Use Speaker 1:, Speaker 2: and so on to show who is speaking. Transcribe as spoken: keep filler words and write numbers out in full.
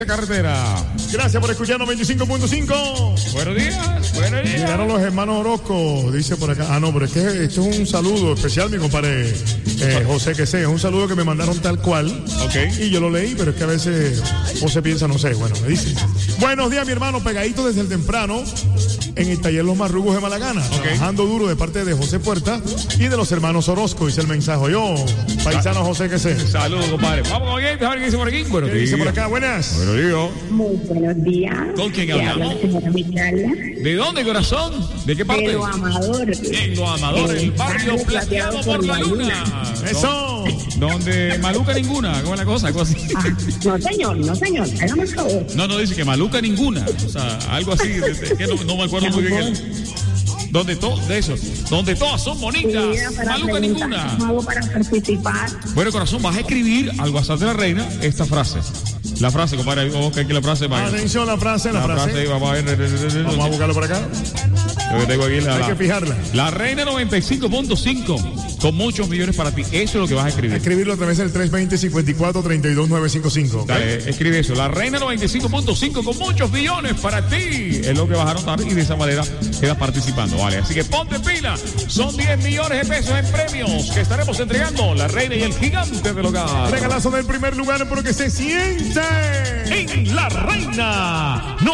Speaker 1: Carretera. Gracias por escucharnos veinticinco punto cinco.
Speaker 2: Buenos días, buenos días.
Speaker 1: Llegaron los hermanos Orozco, dice por acá. Ah, no, pero es que esto es un saludo especial, mi compadre eh, José, que sé, es un saludo que me mandaron tal cual.
Speaker 2: Ok.
Speaker 1: Y yo lo leí, pero es que a veces José piensa, no sé, bueno, me dice. Buenos días, mi hermano, pegadito desde el temprano en el taller Los Marrugos de Malagana. Okay. Trabajando duro de parte de José Puerta y de los hermanos Orozco, dice el mensaje. Yo, paisano José, que sé.
Speaker 2: Saludos, compadre. Vamos con oyentes a ver qué dice por aquí. Bueno,
Speaker 1: ¿Qué dice por acá? Buenas.
Speaker 2: Buenos días.
Speaker 3: Muy buenos días.
Speaker 2: ¿Con quién hablamos? ¿De dónde, corazón? ¿De qué parte?
Speaker 3: De Lo Amador.
Speaker 2: En Lo Amador, el barrio plateado por la luna.
Speaker 1: Eso.
Speaker 2: Donde maluca ninguna, ¿cómo es la cosa? Algo así.
Speaker 3: Ah, no, señor, no, señor. Hágame el favor.
Speaker 2: No, no, dice que maluca ninguna. O sea, algo así, de, de, que no, no me acuerdo muy bien. El, donde todos, de eso, donde todas son bonitas. Maluca ninguna.
Speaker 3: Hago para participar.
Speaker 2: Bueno, corazón, vas a escribir al WhatsApp de la reina esta frase. La frase, compadre, vamos a aquí la frase. Vaya.
Speaker 1: Atención, la frase, la, la frase. frase
Speaker 2: vamos a ver.
Speaker 1: Vamos a buscarlo por acá.
Speaker 2: Yo que tengo aquí la,
Speaker 1: Hay que fijarla.
Speaker 2: La reina noventa y cinco punto cinco con muchos millones para ti. Eso es lo que vas a escribir.
Speaker 1: Escribirlo a través del tres dos cero, cinco cuatro, tres dos nueve cinco cinco. ¿Okay?
Speaker 2: Dale, escribe eso. La reina noventa y cinco punto cinco con muchos millones para ti. Es lo que vas a anotar y de esa manera quedas participando, ¿vale? Así que ponte pila. Son diez millones de pesos en premios que estaremos entregando. La reina y el gigante del hogar.
Speaker 1: Regalazo del primer lugar porque se siente
Speaker 2: en La Reina. No